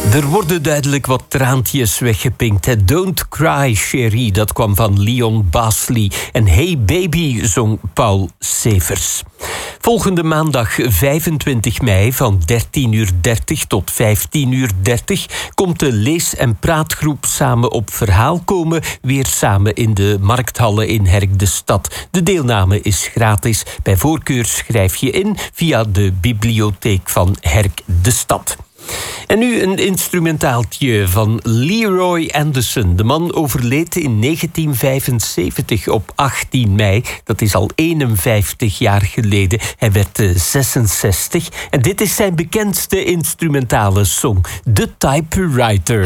Er worden duidelijk wat traantjes weggepinkt. Hè. Don't Cry, Cherie, dat kwam van Leon Basley. En Hey Baby zong Paul Severs. Volgende maandag 25 mei van 13:30 tot 15:30 komt de lees- en praatgroep Samen op Verhaal komen weer samen in de markthallen in Herk de Stad. De deelname is gratis. Bij voorkeur schrijf je in via de bibliotheek van Herk de Stad. En nu een instrumentaaltje van Leroy Anderson. De man overleed in 1975 op 18 mei. Dat is al 51 jaar geleden. Hij werd 66. En dit is zijn bekendste instrumentale song, The Typewriter.